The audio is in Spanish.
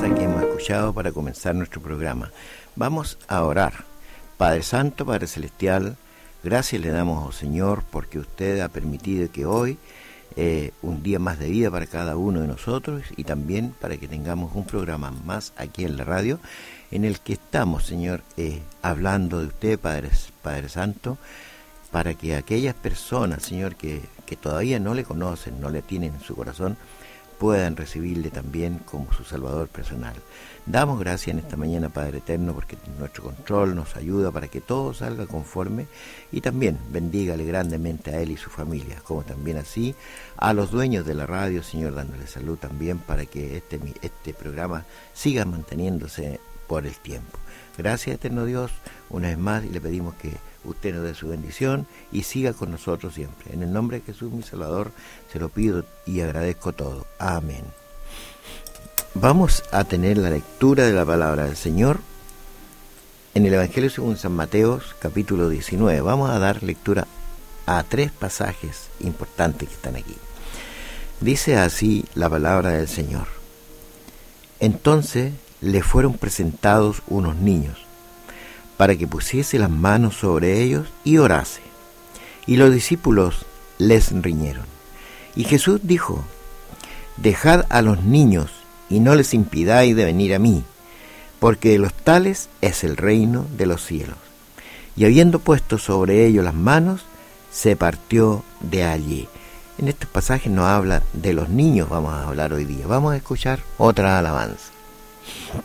alabanza que hemos escuchado para comenzar nuestro programa. Vamos a orar. Padre Santo, Padre Celestial, gracias le damos, oh Señor, porque usted ha permitido que hoy, un día más de vida para cada uno de nosotros, y también para que tengamos un programa más aquí en la radio, en el que estamos, Señor, hablando de usted, Padre Santo, para que aquellas personas, Señor, que todavía no le conocen, no le tienen en su corazón, puedan recibirle también como su Salvador personal. Damos gracias en esta mañana, Padre Eterno, porque nuestro control nos ayuda para que todo salga conforme, y también bendígale grandemente a él y su familia, como también así a los dueños de la radio, Señor, dándole salud también para que este programa siga manteniéndose por el tiempo. Gracias, Eterno Dios, una vez más, y le pedimos que usted nos dé su bendición y siga con nosotros siempre. En el nombre de Jesús, mi Salvador, se lo pido y agradezco todo. Amén. Vamos a tener la lectura de la palabra del Señor en el Evangelio según San Mateo, capítulo 19. Vamos a dar lectura a 3 pasajes importantes que están aquí. Dice así la palabra del Señor. Entonces le fueron presentados unos niños, para que pusiese las manos sobre ellos y orase. Y los discípulos les riñeron. Y Jesús dijo: Dejad a los niños y no les impidáis de venir a mí, porque de los tales es el reino de los cielos. Y habiendo puesto sobre ellos las manos, se partió de allí. En estos pasajes nos habla de los niños, vamos a hablar hoy día. Vamos a escuchar otra alabanza.